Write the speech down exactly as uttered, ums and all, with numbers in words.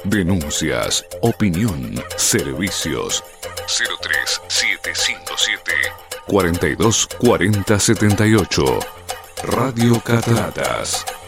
Denuncias, opinión, servicios. cero tres siete cinco siete cuatro dos cuatro cero siete ocho. Radio Cataratas.